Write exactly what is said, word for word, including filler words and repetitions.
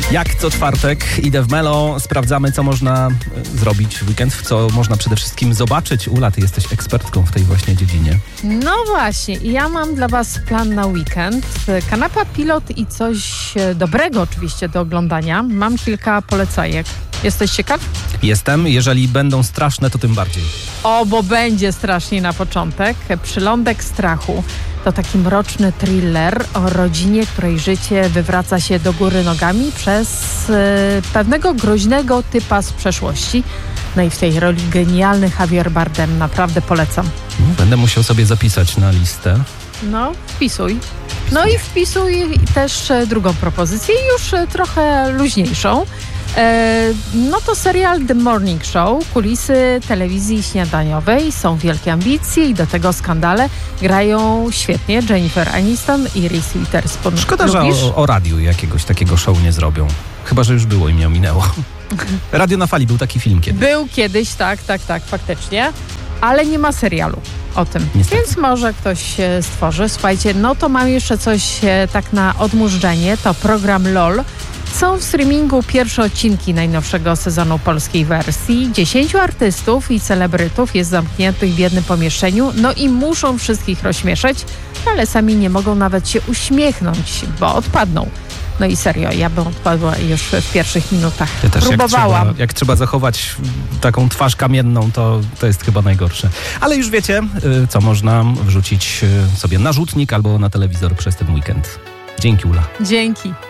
Jak co czwartek idę w Melo, sprawdzamy, co można zrobić w weekend, w co można przede wszystkim zobaczyć. Ula, ty jesteś ekspertką w tej właśnie dziedzinie. No właśnie, ja mam dla was plan na weekend. Kanapa Pilot i coś dobrego oczywiście do oglądania. Mam kilka polecajek. Jesteś ciekaw? Jestem. Jeżeli będą straszne, to tym bardziej. O, bo będzie strasznie na początek. Przylądek strachu. To taki mroczny thriller o rodzinie, której życie wywraca się do góry nogami przez e, pewnego groźnego typa z przeszłości. No i w tej roli genialny Javier Bardem. Naprawdę polecam. Będę musiał sobie zapisać na listę. No, wpisuj. No i wpisuj też drugą propozycję, już trochę luźniejszą. No to serial The Morning Show, kulisy telewizji śniadaniowej, są wielkie ambicje i do tego skandale. Grają świetnie Jennifer Aniston i Reese Witherspoon. Szkoda, Lubisz? że o, o radiu jakiegoś takiego show nie zrobią. Chyba, że już było i mnie ominęło. Radio na fali, był taki film kiedyś. Był kiedyś, tak, tak, tak, faktycznie. Ale nie ma serialu o tym, Niestety. Więc może ktoś e, stworzy. Słuchajcie, no to mam jeszcze coś e, tak na odmurzczenie, to program L O L. Są w streamingu pierwsze odcinki najnowszego sezonu polskiej wersji. Dziesięciu artystów i celebrytów jest zamkniętych w jednym pomieszczeniu, no i muszą wszystkich rozśmieszyć, ale sami nie mogą nawet się uśmiechnąć, bo odpadną. No i serio, ja bym odpadła już w pierwszych minutach. Ja też, Próbowałam. Jak trzeba, jak trzeba zachować taką twarz kamienną, to, to jest chyba najgorsze. Ale już wiecie, co można wrzucić sobie na rzutnik albo na telewizor przez ten weekend. Dzięki, Ula. Dzięki.